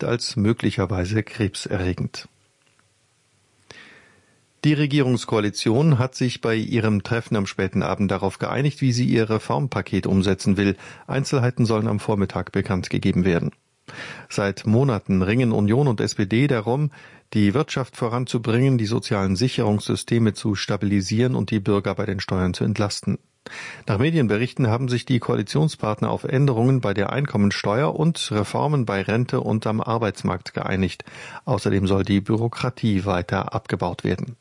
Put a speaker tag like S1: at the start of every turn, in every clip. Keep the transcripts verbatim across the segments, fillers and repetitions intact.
S1: gilt als möglicherweise krebserregend. Die Regierungskoalition hat sich bei ihrem Treffen am späten Abend darauf geeinigt, wie sie ihr Reformpaket umsetzen will. Einzelheiten sollen am Vormittag bekannt gegeben werden. Seit Monaten ringen Union und S P D darum, die Wirtschaft voranzubringen, die sozialen Sicherungssysteme zu stabilisieren und die Bürger bei den Steuern zu entlasten. Nach Medienberichten haben sich die Koalitionspartner auf Änderungen bei der Einkommensteuer und Reformen bei Rente und am Arbeitsmarkt geeinigt. Außerdem soll die Bürokratie weiter abgebaut werden.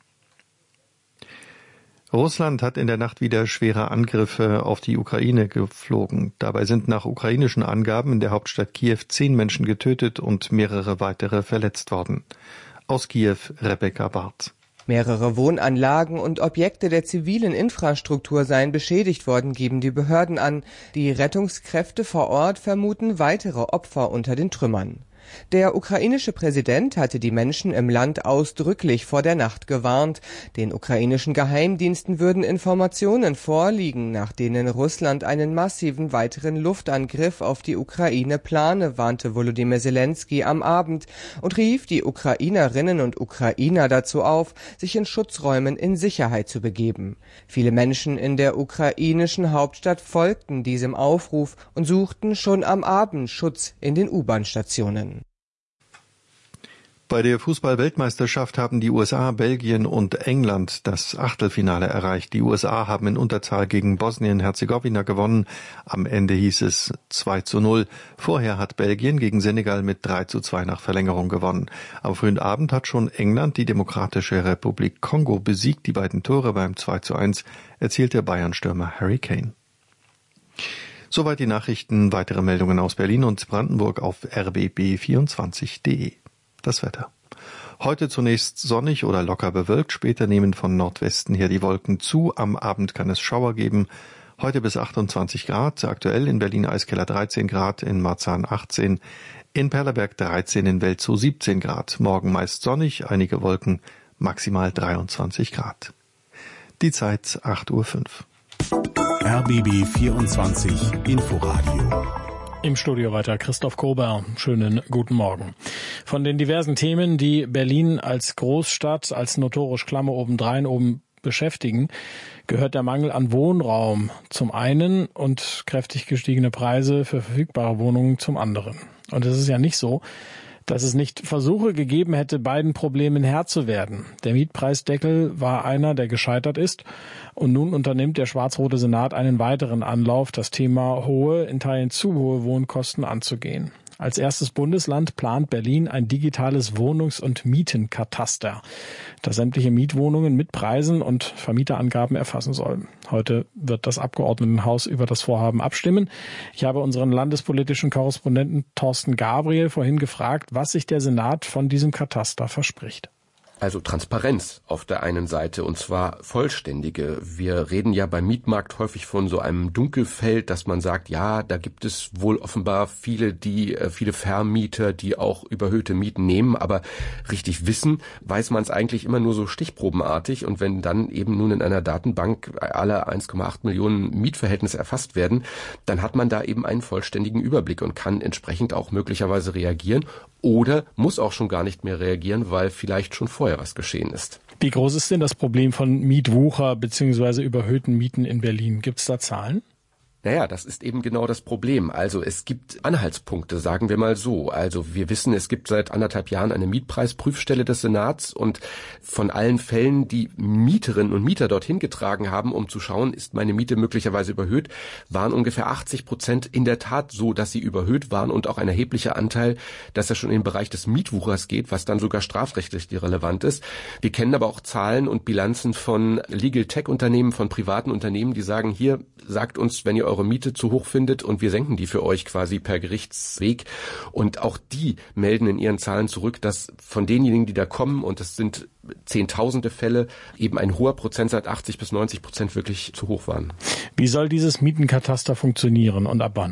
S1: Russland hat in der Nacht wieder schwere Angriffe auf die Ukraine geflogen. Dabei sind nach ukrainischen Angaben in der Hauptstadt Kiew zehn Menschen getötet und mehrere weitere verletzt worden. Aus Kiew Rebecca Barth.
S2: Mehrere Wohnanlagen und Objekte der zivilen Infrastruktur seien beschädigt worden, geben die Behörden an. Die Rettungskräfte vor Ort vermuten weitere Opfer unter den Trümmern. Der ukrainische Präsident hatte die Menschen im Land ausdrücklich vor der Nacht gewarnt. Den ukrainischen Geheimdiensten würden Informationen vorliegen, nach denen Russland einen massiven weiteren Luftangriff auf die Ukraine plane, warnte Volodymyr Zelensky am Abend und rief die Ukrainerinnen und Ukrainer dazu auf, sich in Schutzräumen in Sicherheit zu begeben. Viele Menschen in der ukrainischen Hauptstadt folgten diesem Aufruf und suchten schon am Abend Schutz in den U-Bahn-Stationen.
S1: Bei der Fußball-Weltmeisterschaft haben die U S A, Belgien und England das Achtelfinale erreicht. Die U S A haben in Unterzahl gegen Bosnien-Herzegowina gewonnen. Am Ende hieß es zwei zu null. Vorher hat Belgien gegen Senegal mit drei zu zwei nach Verlängerung gewonnen. Am frühen Abend hat schon England die Demokratische Republik Kongo besiegt. Die beiden Tore beim zwei zu eins erzielte Bayern-Stürmer Harry Kane. Soweit die Nachrichten. Weitere Meldungen aus Berlin und Brandenburg auf r b b vierundzwanzig punkt de. Das Wetter. Heute zunächst sonnig oder locker bewölkt, später nehmen von Nordwesten her die Wolken zu. Am Abend kann es Schauer geben. Heute bis achtundzwanzig Grad, aktuell in Berlin-Eiskeller dreizehn Grad, in Marzahn achtzehn, in Perleberg dreizehn, in Welzow siebzehn Grad. Morgen meist sonnig, einige Wolken, maximal dreiundzwanzig Grad. Die Zeit acht Uhr fünf.
S3: R B B vierundzwanzig Inforadio.
S4: Im Studio weiter Christoph Kober. Schönen guten Morgen. Von den diversen Themen, die Berlin als Großstadt, als notorisch Klammer obendrein oben beschäftigen, gehört der Mangel an Wohnraum zum einen und kräftig gestiegene Preise für verfügbare Wohnungen zum anderen. Und es ist ja nicht so, dass es nicht Versuche gegeben hätte, beiden Problemen Herr zu werden. Der Mietpreisdeckel war einer, der gescheitert ist. Und nun unternimmt der schwarz-rote Senat einen weiteren Anlauf, das Thema hohe, in Teilen zu hohe Wohnkosten anzugehen. Als erstes Bundesland plant Berlin ein digitales Wohnungs- und Mietenkataster, das sämtliche Mietwohnungen mit Preisen und Vermieterangaben erfassen soll. Heute wird das Abgeordnetenhaus über das Vorhaben abstimmen. Ich habe unseren landespolitischen Korrespondenten Thorsten Gabriel vorhin gefragt, was sich der Senat von diesem Kataster verspricht.
S5: Also Transparenz auf der einen Seite, und zwar vollständige. Wir reden ja beim Mietmarkt häufig von so einem Dunkelfeld, dass man sagt, ja, da gibt es wohl offenbar viele, die viele Vermieter, die auch überhöhte Mieten nehmen, aber richtig wissen, weiß man es eigentlich immer nur so stichprobenartig. Und wenn dann eben nun in einer Datenbank alle eins Komma acht Millionen Mietverhältnisse erfasst werden, dann hat man da eben einen vollständigen Überblick und kann entsprechend auch möglicherweise reagieren oder muss auch schon gar nicht mehr reagieren, weil vielleicht schon vorher was geschehen ist.
S4: Wie groß ist denn das Problem von Mietwucher bzw. überhöhten Mieten in Berlin? Gibt es da Zahlen?
S5: Naja, das ist eben genau das Problem. Also es gibt Anhaltspunkte, sagen wir mal so. Also wir wissen, es gibt seit anderthalb Jahren eine Mietpreisprüfstelle des Senats und von allen Fällen, die Mieterinnen und Mieter dorthin getragen haben, um zu schauen, ist meine Miete möglicherweise überhöht, waren ungefähr achtzig Prozent in der Tat so, dass sie überhöht waren und auch ein erheblicher Anteil, dass er schon in den Bereich des Mietwuchers geht, was dann sogar strafrechtlich relevant ist. Wir kennen aber auch Zahlen und Bilanzen von Legal Tech Unternehmen, von privaten Unternehmen, die sagen, hier sagt uns, wenn ihr eure Miete zu hoch findet und wir senken die für euch quasi per Gerichtsweg. Und auch die melden in ihren Zahlen zurück, dass von denjenigen, die da kommen, und das sind zehntausende Fälle, eben ein hoher Prozentsatz, achtzig bis neunzig Prozent wirklich zu hoch waren.
S4: Wie soll dieses Mietenkataster funktionieren und ab wann?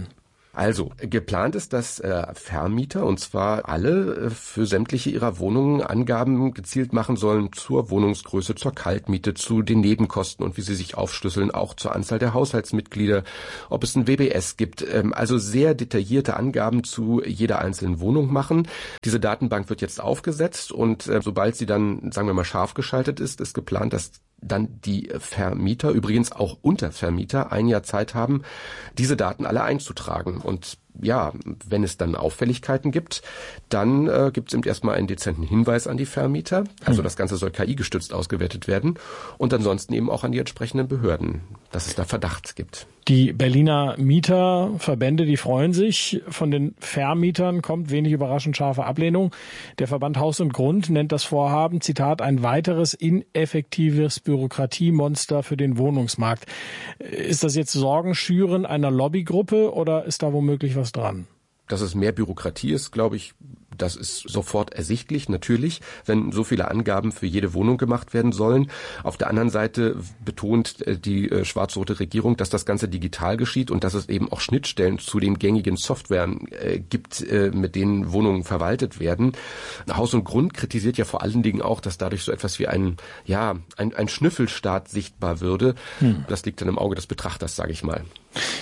S5: Also, geplant ist, dass äh, Vermieter, und zwar alle, äh, für sämtliche ihrer Wohnungen Angaben gezielt machen sollen zur Wohnungsgröße, zur Kaltmiete, zu den Nebenkosten und wie sie sich aufschlüsseln, auch zur Anzahl der Haushaltsmitglieder, ob es ein W B S gibt. Ähm, also sehr detaillierte Angaben zu jeder einzelnen Wohnung machen. Diese Datenbank wird jetzt aufgesetzt und äh, sobald sie dann, sagen wir mal, scharf geschaltet ist, ist geplant, dass dann die Vermieter, übrigens auch Untervermieter, ein Jahr Zeit haben, diese Daten alle einzutragen. Und ja, wenn es dann Auffälligkeiten gibt, dann äh, gibt es eben erstmal einen dezenten Hinweis an die Vermieter. Also das Ganze soll K I-gestützt ausgewertet werden. Und ansonsten eben auch an die entsprechenden Behörden, dass es da Verdacht gibt.
S4: Die Berliner Mieterverbände, die freuen sich. Von den Vermietern kommt wenig überraschend scharfe Ablehnung. Der Verband Haus und Grund nennt das Vorhaben, Zitat, ein weiteres ineffektives Bürokratiemonster für den Wohnungsmarkt. Ist das jetzt Sorgenschüren einer Lobbygruppe oder ist da womöglich was dran?
S5: Dass es mehr Bürokratie ist, glaube ich, das ist sofort ersichtlich, natürlich, wenn so viele Angaben für jede Wohnung gemacht werden sollen. Auf der anderen Seite betont die schwarz-rote Regierung, dass das Ganze digital geschieht und dass es eben auch Schnittstellen zu den gängigen Softwaren äh, gibt, äh, mit denen Wohnungen verwaltet werden. Haus und Grund kritisiert ja vor allen Dingen auch, dass dadurch so etwas wie ein, ja, ein, ein Schnüffelstaat sichtbar würde. Hm. Das liegt dann im Auge des Betrachters, sage ich mal.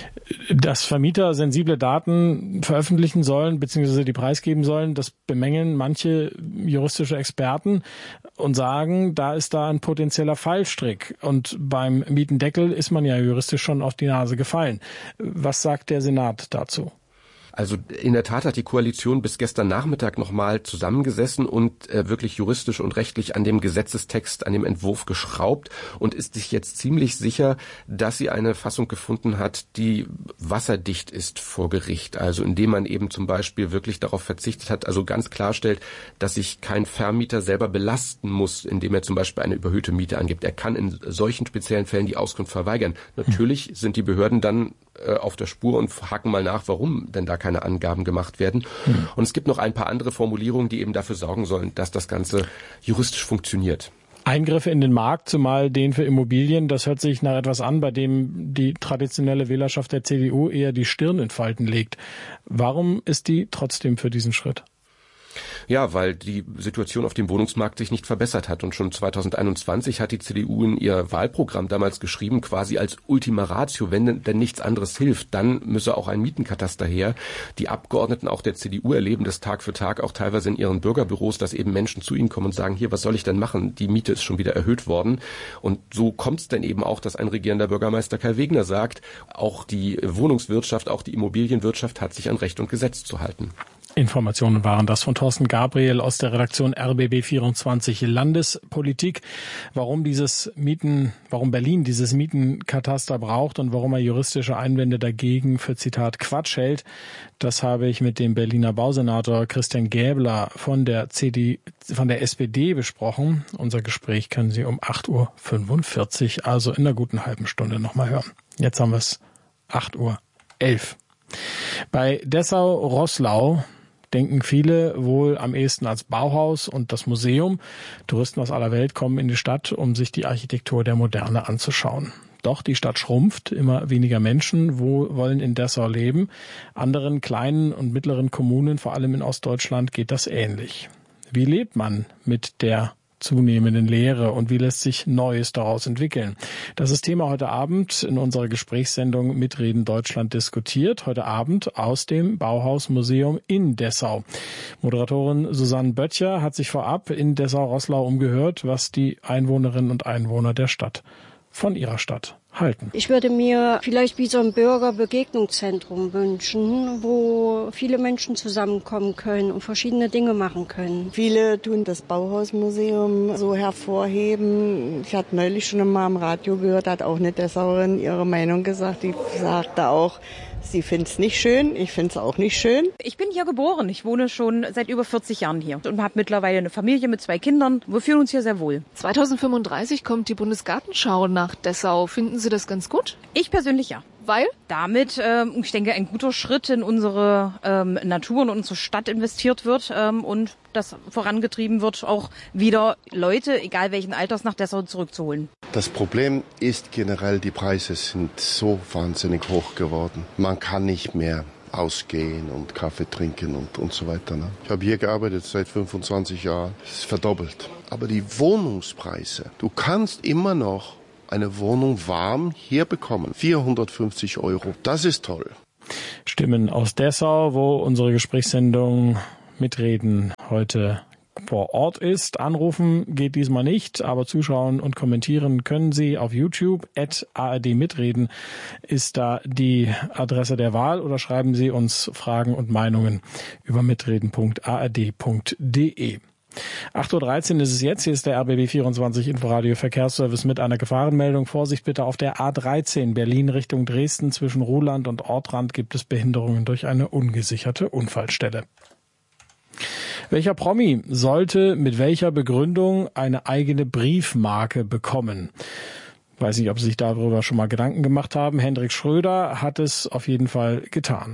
S4: Dass Vermieter sensible Daten veröffentlichen sollen, beziehungsweise die preisgeben sollen, das bemängeln manche juristische Experten und sagen, da ist da ein potenzieller Fallstrick. Und beim Mietendeckel ist man ja juristisch schon auf die Nase gefallen. Was sagt der Senat dazu?
S5: Also in der Tat hat die Koalition bis gestern Nachmittag nochmal zusammengesessen und äh, wirklich juristisch und rechtlich an dem Gesetzestext, an dem Entwurf geschraubt und ist sich jetzt ziemlich sicher, dass sie eine Fassung gefunden hat, die wasserdicht ist vor Gericht. Also indem man eben zum Beispiel wirklich darauf verzichtet hat, also ganz klarstellt, dass sich kein Vermieter selber belasten muss, indem er zum Beispiel eine überhöhte Miete angibt. Er kann in solchen speziellen Fällen die Auskunft verweigern. Natürlich sind die Behörden dann äh, auf der Spur und haken mal nach, warum denn da keine Angaben gemacht werden. Mhm. Und es gibt noch ein paar andere Formulierungen, die eben dafür sorgen sollen, dass das Ganze juristisch funktioniert.
S4: Eingriffe in den Markt, zumal den für Immobilien, das hört sich nach etwas an, bei dem die traditionelle Wählerschaft der C D U eher die Stirn in Falten legt. Warum ist die trotzdem für diesen Schritt?
S5: Ja, weil die Situation auf dem Wohnungsmarkt sich nicht verbessert hat. Und schon zweitausendeinundzwanzig hat die C D U in ihr Wahlprogramm damals geschrieben, quasi als Ultima Ratio, wenn denn nichts anderes hilft, dann müsse auch ein Mietenkataster her. Die Abgeordneten auch der C D U erleben das Tag für Tag, auch teilweise in ihren Bürgerbüros, dass eben Menschen zu ihnen kommen und sagen, hier, was soll ich denn machen? Die Miete ist schon wieder erhöht worden. Und so kommt es dann eben auch, dass ein regierender Bürgermeister Kai Wegner sagt, auch die Wohnungswirtschaft, auch die Immobilienwirtschaft hat sich an Recht und Gesetz zu halten.
S4: Informationen waren das von Thorsten Gabriel aus der Redaktion R B B vierundzwanzig Landespolitik. Warum dieses Mieten, warum Berlin dieses Mietenkataster braucht und warum er juristische Einwände dagegen für, Zitat, Quatsch hält, das habe ich mit dem Berliner Bausenator Christian Gäbler von der C D, von der S P D besprochen. Unser Gespräch können Sie um acht Uhr fünfundvierzig, also in einer guten halben Stunde nochmal hören. Jetzt haben wir es acht Uhr elf. Bei Dessau-Roßlau denken viele wohl am ehesten als Bauhaus und das Museum. Touristen aus aller Welt kommen in die Stadt, um sich die Architektur der Moderne anzuschauen. Doch die Stadt schrumpft, immer weniger Menschen wo, wollen in Dessau leben. Anderen kleinen und mittleren Kommunen, vor allem in Ostdeutschland, geht das ähnlich. Wie lebt man mit der zunehmenden Leere und wie lässt sich Neues daraus entwickeln? Das ist Thema heute Abend in unserer Gesprächssendung Mitreden Deutschland diskutiert. Heute Abend aus dem Bauhausmuseum in Dessau. Moderatorin Susanne Böttcher hat sich vorab in Dessau-Roßlau umgehört, was die Einwohnerinnen und Einwohner der Stadt von ihrer Stadt halten.
S6: Ich würde mir vielleicht wie so ein Bürgerbegegnungszentrum wünschen, wo viele Menschen zusammenkommen können und verschiedene Dinge machen können.
S7: Viele tun das Bauhausmuseum so hervorheben. Ich hatte neulich schon mal im Radio gehört, hat auch eine Dessauerin ihre Meinung gesagt. Die sagte auch, sie findet es nicht schön, ich finde es auch nicht schön.
S8: Ich bin hier geboren, ich wohne schon seit über vierzig Jahren hier und habe mittlerweile eine Familie mit zwei Kindern. Wir fühlen uns hier sehr wohl.
S9: zweitausendfünfunddreißig kommt die Bundesgartenschau nach Dessau. Finden Sie das ganz gut?
S8: Ich persönlich ja.
S9: Weil?
S8: Damit, äh, ich denke, ein guter Schritt in unsere ähm, Natur und unsere Stadt investiert wird ähm, und das vorangetrieben wird, auch wieder Leute, egal welchen Alters, nach Dessau zurückzuholen.
S10: Das Problem ist generell, die Preise sind so wahnsinnig hoch geworden. Man kann nicht mehr ausgehen und Kaffee trinken und, und so weiter. Ne? Ich habe hier gearbeitet seit fünfundzwanzig Jahren. Es ist verdoppelt. Aber die Wohnungspreise, du kannst immer noch eine Wohnung warm hier bekommen. vierhundertfünfzig Euro. Das ist toll.
S4: Stimmen aus Dessau, wo unsere Gesprächssendung Mitreden heute vor Ort ist. Anrufen geht diesmal nicht, aber zuschauen und kommentieren können Sie auf YouTube. at A R D Mitreden ist da die Adresse der Wahl, oder schreiben Sie uns Fragen und Meinungen über mitreden punkt a r d punkt d e. acht Uhr dreizehn ist es jetzt. Hier ist der R B B vierundzwanzig Inforadio Verkehrsservice mit einer Gefahrenmeldung. Vorsicht bitte auf der A dreizehn Berlin Richtung Dresden. Zwischen Ruhland und Ortrand gibt es Behinderungen durch eine ungesicherte Unfallstelle. Welcher Promi sollte mit welcher Begründung eine eigene Briefmarke bekommen? Weiß nicht, ob Sie sich darüber schon mal Gedanken gemacht haben. Hendrik Schröder hat es auf jeden Fall getan.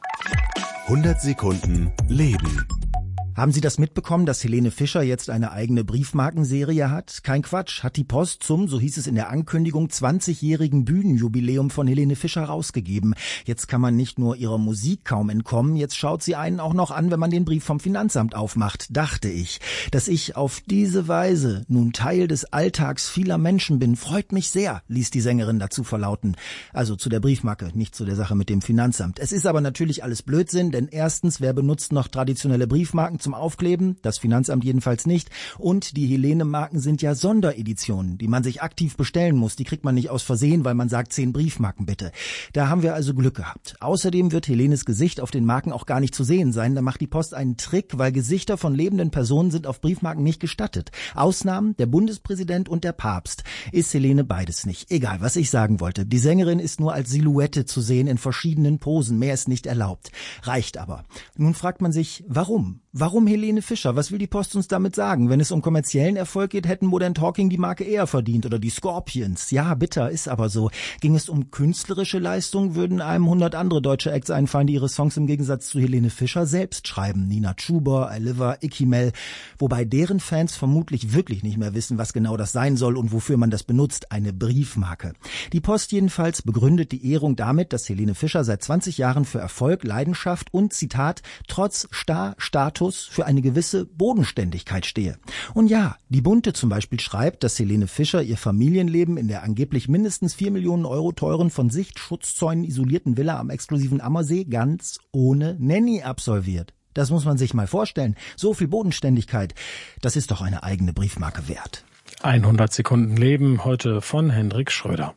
S3: hundert Sekunden Leben.
S11: Haben Sie das mitbekommen, dass Helene Fischer jetzt eine eigene Briefmarkenserie hat? Kein Quatsch, hat die Post zum, so hieß es in der Ankündigung, zwanzigjährigen Bühnenjubiläum von Helene Fischer rausgegeben. Jetzt kann man nicht nur ihrer Musik kaum entkommen, jetzt schaut sie einen auch noch an, wenn man den Brief vom Finanzamt aufmacht, dachte ich. Dass ich auf diese Weise nun Teil des Alltags vieler Menschen bin, freut mich sehr, ließ die Sängerin dazu verlauten. Also zu der Briefmarke, nicht zu der Sache mit dem Finanzamt. Es ist aber natürlich alles Blödsinn, denn erstens, wer benutzt noch traditionelle Briefmarken zum Aufkleben, das Finanzamt jedenfalls nicht, und die Helene-Marken sind ja Sondereditionen, die man sich aktiv bestellen muss, die kriegt man nicht aus Versehen, weil man sagt, zehn Briefmarken bitte. Da haben wir also Glück gehabt. Außerdem wird Helenes Gesicht auf den Marken auch gar nicht zu sehen sein, da macht die Post einen Trick, weil Gesichter von lebenden Personen sind auf Briefmarken nicht gestattet. Ausnahmen, der Bundespräsident und der Papst. Ist Helene beides nicht. Egal, was ich sagen wollte. Die Sängerin ist nur als Silhouette zu sehen in verschiedenen Posen, mehr ist nicht erlaubt. Reicht aber. Nun fragt man sich, warum? Warum Helene Fischer? Was will die Post uns damit sagen? Wenn es um kommerziellen Erfolg geht, hätten Modern Talking die Marke eher verdient oder die Scorpions. Ja, bitter, ist aber so. Ging es um künstlerische Leistung, würden einem hundert andere deutsche Acts einfallen, die ihre Songs im Gegensatz zu Helene Fischer selbst schreiben. Nina Chuba, Aliva, Icky Mel. Wobei deren Fans vermutlich wirklich nicht mehr wissen, was genau das sein soll und wofür man das benutzt. Eine Briefmarke. Die Post jedenfalls begründet die Ehrung damit, dass Helene Fischer seit zwanzig Jahren für Erfolg, Leidenschaft und, Zitat, trotz Star Status für eine gewisse Bodenständigkeit stehe. Und ja, die Bunte zum Beispiel schreibt, dass Helene Fischer ihr Familienleben in der angeblich mindestens vier Millionen Euro teuren, von Sichtschutzzäunen isolierten Villa am exklusiven Ammersee ganz ohne Nanny absolviert. Das muss man sich mal vorstellen. So viel Bodenständigkeit, das ist doch eine eigene Briefmarke wert.
S4: hundert Sekunden Leben, heute von Hendrik Schröder.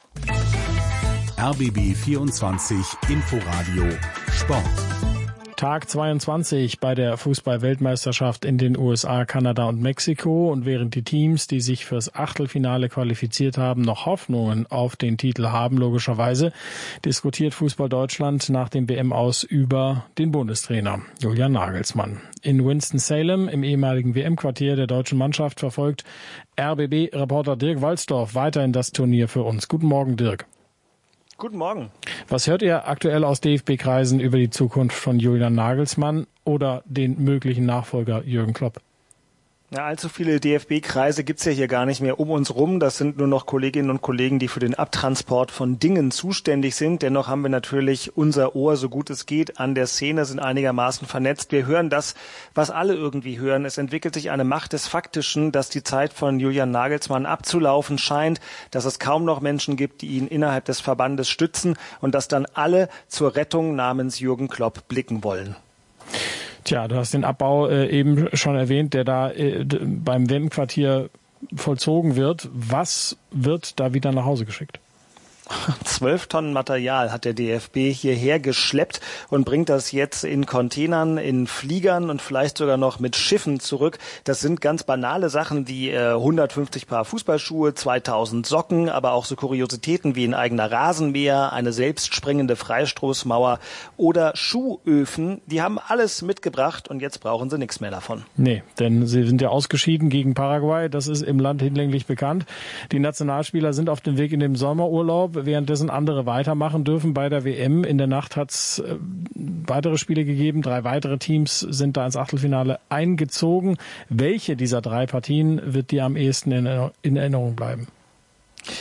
S3: R B B vierundzwanzig Inforadio Sport.
S4: Tag zweiundzwanzig bei der Fußball-Weltmeisterschaft in den U S A, Kanada und Mexiko. Und während die Teams, die sich fürs Achtelfinale qualifiziert haben, noch Hoffnungen auf den Titel haben, logischerweise, diskutiert Fußball Deutschland nach dem W M-Aus über den Bundestrainer Julian Nagelsmann. In Winston-Salem, im ehemaligen W M-Quartier der deutschen Mannschaft, verfolgt R B B-Reporter Dirk Walzdorf weiterhin das Turnier für uns. Guten Morgen, Dirk.
S12: Guten Morgen.
S4: Was hört ihr aktuell aus D F B-Kreisen über die Zukunft von Julian Nagelsmann oder den möglichen Nachfolger Jürgen Klopp?
S12: Ja, allzu viele D F B-Kreise gibt's ja hier gar nicht mehr um uns rum. Das sind nur noch Kolleginnen und Kollegen, die für den Abtransport von Dingen zuständig sind. Dennoch haben wir natürlich unser Ohr, so gut es geht, an der Szene, sind einigermaßen vernetzt. Wir hören das, was alle irgendwie hören. Es entwickelt sich eine Macht des Faktischen, dass die Zeit von Julian Nagelsmann abzulaufen scheint, dass es kaum noch Menschen gibt, die ihn innerhalb des Verbandes stützen und dass dann alle zur Rettung namens Jürgen Klopp blicken wollen.
S4: Tja, du hast den Abbau äh, eben schon erwähnt, der da äh, beim W M-Quartier vollzogen wird. Was wird da wieder nach Hause geschickt?
S12: Zwölf Tonnen Material hat der D F B hierher geschleppt und bringt das jetzt in Containern, in Fliegern und vielleicht sogar noch mit Schiffen zurück. Das sind ganz banale Sachen wie äh, hundertfünfzig Paar Fußballschuhe, zweitausend Socken, aber auch so Kuriositäten wie ein eigener Rasenmäher, eine selbstspringende Freistoßmauer oder Schuhöfen. Die haben alles mitgebracht und jetzt brauchen sie nichts mehr davon.
S4: Nee, denn sie sind ja ausgeschieden gegen Paraguay. Das ist im Land hinlänglich bekannt. Die Nationalspieler sind auf dem Weg in den Sommerurlaub, währenddessen andere weitermachen dürfen bei der W M. In der Nacht hat es äh, weitere Spiele gegeben. Drei weitere Teams sind da ins Achtelfinale eingezogen. Welche dieser drei Partien wird dir am ehesten in, in Erinnerung bleiben?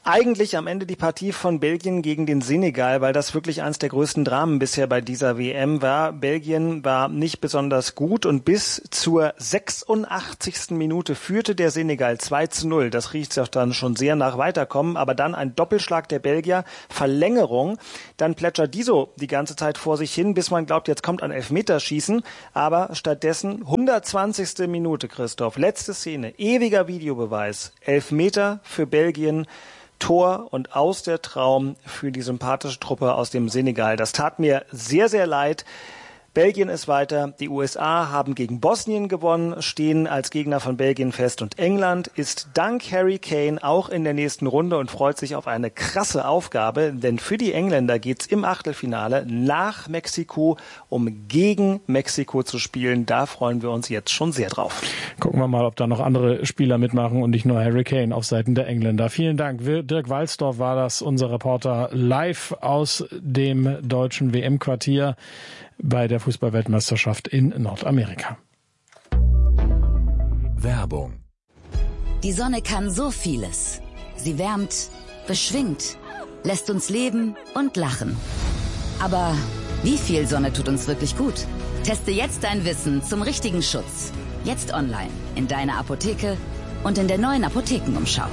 S12: Eigentlich am Ende die Partie von Belgien gegen den Senegal, weil das wirklich eines der größten Dramen bisher bei dieser W M war. Belgien war nicht besonders gut und bis zur sechsundachtzigsten Minute führte der Senegal zwei zu null. Das riecht sich dann schon sehr nach Weiterkommen, aber dann ein Doppelschlag der Belgier, Verlängerung. Dann plätschert die so die ganze Zeit vor sich hin, bis man glaubt, jetzt kommt ein Elfmeterschießen. Aber stattdessen hundertzwanzigste Minute, Christoph, letzte Szene, ewiger Videobeweis, Elfmeter für Belgien. Tor und aus der Traum für die sympathische Truppe aus dem Senegal. Das tat mir sehr, sehr leid. Belgien ist weiter, die U S A haben gegen Bosnien gewonnen, stehen als Gegner von Belgien fest und England ist dank Harry Kane auch in der nächsten Runde und freut sich auf eine krasse Aufgabe, denn für die Engländer geht's im Achtelfinale nach Mexiko, um gegen Mexiko zu spielen. Da freuen wir uns jetzt schon sehr drauf.
S4: Gucken wir mal, ob da noch andere Spieler mitmachen und nicht nur Harry Kane auf Seiten der Engländer. Vielen Dank. Dirk Walsdorf war das, unser Reporter, live aus dem deutschen W M-Quartier bei der Fußball-Weltmeisterschaft in Nordamerika.
S3: Werbung.
S13: Die Sonne kann so vieles. Sie wärmt, beschwingt, lässt uns leben und lachen. Aber wie viel Sonne tut uns wirklich gut? Teste jetzt dein Wissen zum richtigen Schutz. Jetzt online, in deiner Apotheke und in der neuen Apothekenumschau.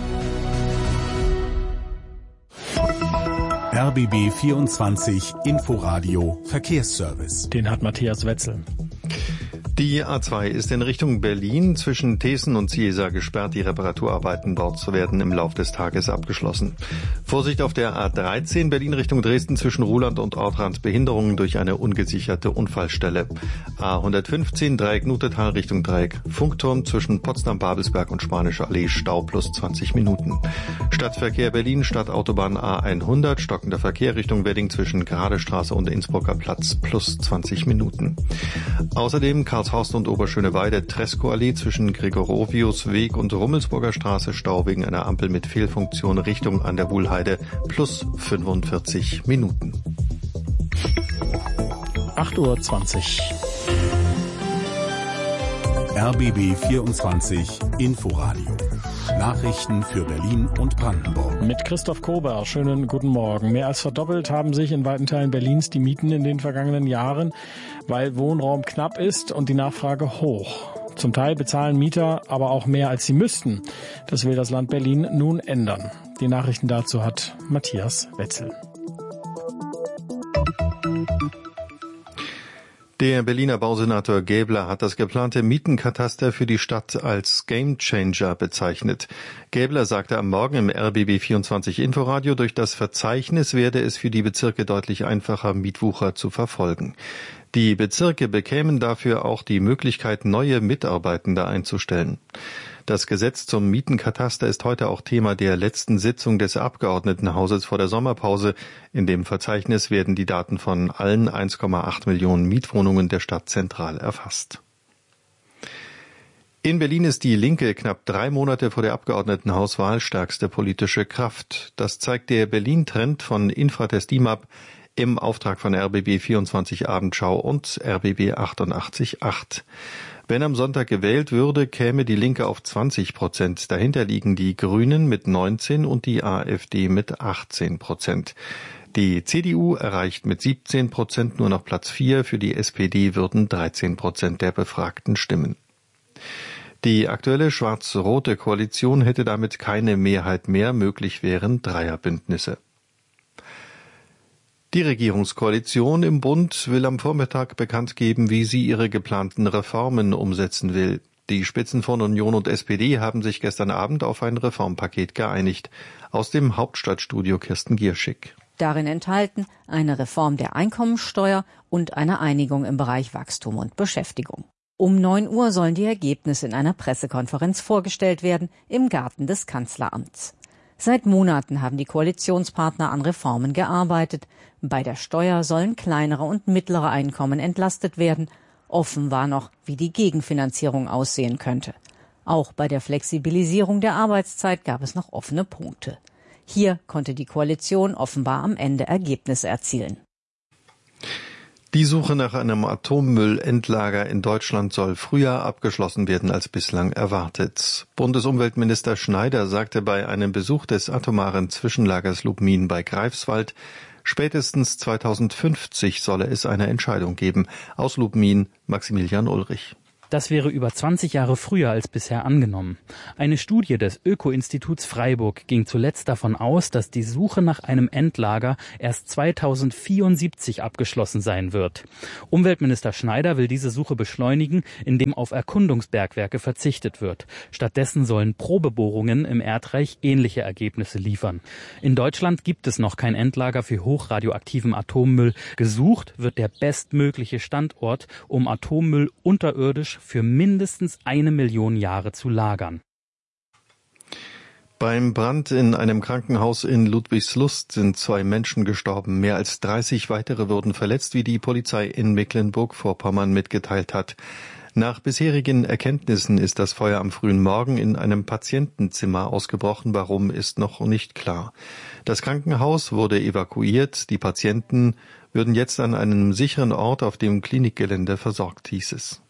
S3: R B B vierundzwanzig Inforadio Verkehrsservice.
S4: Den hat Matthias Wetzel.
S1: Die A zwei ist in Richtung Berlin zwischen Thesen und Ciesa gesperrt. Die Reparaturarbeiten dort werden im Laufe des Tages abgeschlossen. Vorsicht auf der A dreizehn Berlin Richtung Dresden zwischen Ruhland und Ortrand. Behinderungen durch eine ungesicherte Unfallstelle. A hundertfünfzehn Dreieck Nutetal Richtung Dreieck Funkturm zwischen Potsdam-Babelsberg und Spanische Allee Stau plus zwanzig Minuten. Stadtverkehr Berlin Stadtautobahn A hundert stockender Verkehr Richtung Wedding zwischen Geradestraße und Innsbrucker Platz plus zwanzig Minuten. Außerdem Karlshorst und Oberschöneweide Tresco-Allee zwischen Gregorovius-Weg und Rummelsburger Straße Stau wegen einer Ampel mit Fehlfunktion Richtung an der Wuhlheide plus fünfundvierzig Minuten.
S4: acht Uhr zwanzig.
S3: R B B vierundzwanzig Inforadio. Nachrichten für Berlin und Brandenburg.
S4: Mit Christoph Kober, schönen guten Morgen. Mehr als verdoppelt haben sich in weiten Teilen Berlins die Mieten in den vergangenen Jahren, weil Wohnraum knapp ist und die Nachfrage hoch. Zum Teil bezahlen Mieter aber auch mehr, als sie müssten. Das will das Land Berlin nun ändern. Die Nachrichten dazu hat Matthias Wetzel.
S1: Der Berliner Bausenator Gäbler hat das geplante Mietenkataster für die Stadt als Gamechanger bezeichnet. Gäbler sagte am Morgen im R B B vierundzwanzig Inforadio, durch das Verzeichnis werde es für die Bezirke deutlich einfacher, Mietwucher zu verfolgen. Die Bezirke bekämen dafür auch die Möglichkeit, neue Mitarbeitende einzustellen. Das Gesetz zum Mietenkataster ist heute auch Thema der letzten Sitzung des Abgeordnetenhauses vor der Sommerpause. In dem Verzeichnis werden die Daten von allen eins Komma acht Millionen Mietwohnungen der Stadt zentral erfasst. In Berlin ist die Linke knapp drei Monate vor der Abgeordnetenhauswahl stärkste politische Kraft. Das zeigt der Berlin-Trend von Infratest DIMAP im Auftrag von R B B vierundzwanzig Abendschau und R B B achtundachtzig Komma acht. Wenn am Sonntag gewählt würde, käme die Linke auf zwanzig Prozent. Dahinter liegen die Grünen mit neunzehn und die AfD mit achtzehn Prozent. Die C D U erreicht mit siebzehn Prozent nur noch Platz vier. Für die S P D würden dreizehn Prozent der Befragten stimmen. Die aktuelle schwarz-rote Koalition hätte damit keine Mehrheit mehr. Möglich wären Dreierbündnisse. Die Regierungskoalition im Bund will am Vormittag bekannt geben, wie sie ihre geplanten Reformen umsetzen will. Die Spitzen von Union und S P D haben sich gestern Abend auf ein Reformpaket geeinigt. Aus dem Hauptstadtstudio Kirsten Gierschick.
S14: Darin enthalten eine Reform der Einkommensteuer und eine Einigung im Bereich Wachstum und Beschäftigung. Um neun Uhr sollen die Ergebnisse in einer Pressekonferenz vorgestellt werden im Garten des Kanzleramts. Seit Monaten haben die Koalitionspartner an Reformen gearbeitet. Bei der Steuer sollen kleinere und mittlere Einkommen entlastet werden. Offen war noch, wie die Gegenfinanzierung aussehen könnte. Auch bei der Flexibilisierung der Arbeitszeit gab es noch offene Punkte. Hier konnte die Koalition offenbar am Ende Ergebnisse erzielen.
S1: Die Suche nach einem Atommüllendlager in Deutschland soll früher abgeschlossen werden als bislang erwartet. Bundesumweltminister Schneider sagte bei einem Besuch des atomaren Zwischenlagers Lubmin bei Greifswald, spätestens zweitausendfünfzig solle es eine Entscheidung geben. Aus Lubmin Maximilian Ulrich.
S15: Das wäre über zwanzig Jahre früher als bisher angenommen. Eine Studie des Öko-Instituts Freiburg ging zuletzt davon aus, dass die Suche nach einem Endlager erst zweitausendvierundsiebzig abgeschlossen sein wird. Umweltminister Schneider will diese Suche beschleunigen, indem auf Erkundungsbergwerke verzichtet wird. Stattdessen sollen Probebohrungen im Erdreich ähnliche Ergebnisse liefern. In Deutschland gibt es noch kein Endlager für hochradioaktiven Atommüll. Gesucht wird der bestmögliche Standort, um Atommüll unterirdisch für mindestens eine Million Jahre zu lagern.
S1: Beim Brand in einem Krankenhaus in Ludwigslust sind zwei Menschen gestorben. Mehr als dreißig weitere wurden verletzt, wie die Polizei in Mecklenburg-Vorpommern mitgeteilt hat. Nach bisherigen Erkenntnissen ist das Feuer am frühen Morgen in einem Patientenzimmer ausgebrochen. Warum, ist noch nicht klar. Das Krankenhaus wurde evakuiert. Die Patienten würden jetzt an einem sicheren Ort auf dem Klinikgelände versorgt, hieß es.